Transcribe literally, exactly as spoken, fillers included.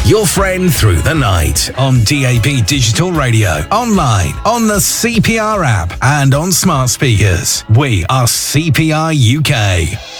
Your friend through the night on D A B Digital Radio, online, on the C P R app, and on smart speakers. We are C P R U K.